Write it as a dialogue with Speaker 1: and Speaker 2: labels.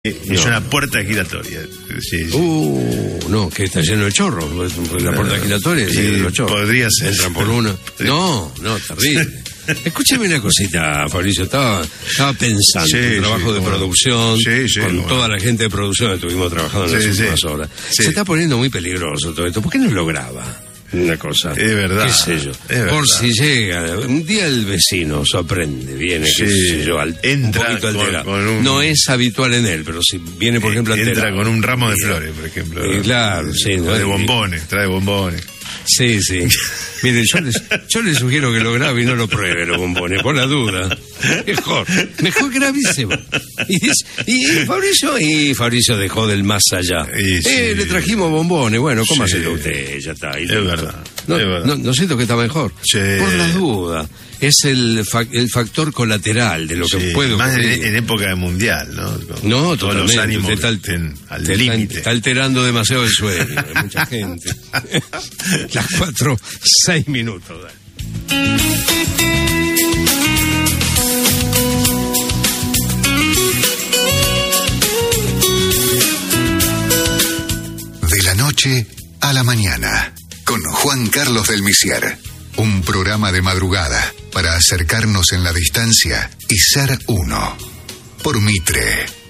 Speaker 1: Es una puerta giratoria. Sí.
Speaker 2: No, que está lleno de chorros. La puerta giratoria es lleno de los chorros.
Speaker 1: Podría ser.
Speaker 2: Entran por uno. No, terrible. Escúcheme una cosita, Fabricio. Estaba pensando en el trabajo de producción, con toda la gente de producción que estuvimos trabajando en las últimas horas. Se está poniendo muy peligroso todo esto. ¿Por qué no lo graba? Una cosa.
Speaker 1: Es verdad.
Speaker 2: ¿Qué sé yo? Por si llega. Un día el vecino sorprende, viene, qué sé yo,
Speaker 1: entra
Speaker 2: un poquito alterado.
Speaker 1: con un...
Speaker 2: No es habitual en él, pero si viene, por ejemplo, alterado.
Speaker 1: Entra con un ramo de flores, por ejemplo.
Speaker 2: Claro, sí. ¿No?
Speaker 1: De bombones, trae bombones.
Speaker 2: Sí. Miren, yo les sugiero que lo grabe y no lo pruebe, los bombones, por la duda. Mejor gravísimo. Y Fabricio dejó del más allá. Le trajimos bombones, bueno, cómaselo usted, ya está.
Speaker 1: Es verdad.
Speaker 2: No siento que está mejor. Por la duda. Es el factor colateral de lo que puede
Speaker 1: más
Speaker 2: ocurrir.
Speaker 1: en época de mundial, ¿no?
Speaker 2: No,
Speaker 1: todos los ánimos al límite.
Speaker 2: Está alterando demasiado el sueño de mucha gente. Las 4:06.
Speaker 3: De la noche a la mañana, con Juan Carlos del Misier. Un programa de madrugada para acercarnos en la distancia y ser uno. Por Mitre.